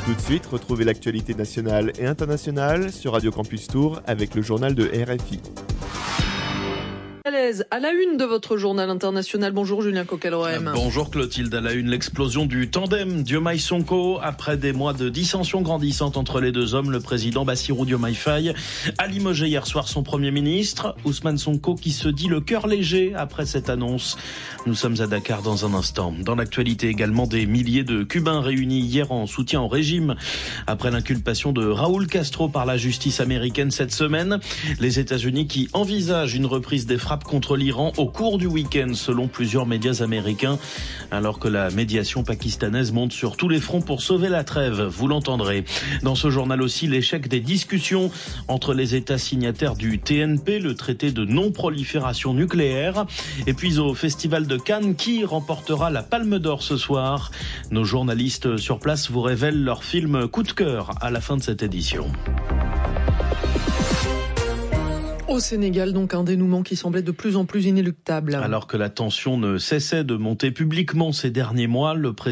Tout de suite, retrouvez l'actualité nationale et internationale sur Radio Campus Tours avec le journal de RFI. À la une de votre journal international. Bonjour Julien Coquelroem. Bonjour Clotilde. À la une, l'explosion du tandem Diomaye Sonko. Après des mois de dissensions grandissantes entre les deux hommes, le président Bassirou Diomaye Faye a limogé hier soir son premier ministre, Ousmane Sonko, qui se dit le cœur léger après cette annonce. Nous sommes à Dakar dans un instant. Dans l'actualité également, des milliers de Cubains réunis hier en soutien au régime. Après l'inculpation de Raúl Castro par la justice américaine cette semaine, les États-Unis qui envisagent une reprise des frappes contre l'Iran au cours du week-end, selon plusieurs médias américains, alors que la médiation pakistanaise monte sur tous les fronts pour sauver la trêve, vous l'entendrez. Dans ce journal aussi, l'échec des discussions entre les États signataires du TNP, le traité de non-prolifération nucléaire. Et puis au Festival de Cannes, qui remportera la Palme d'Or ce soir? Nos journalistes sur place vous révèlent leur film coup de cœur à la fin de cette édition. Au Sénégal, donc un dénouement qui semblait de plus en plus inéluctable. Alors que la tension ne cessait de monter publiquement ces derniers mois, le président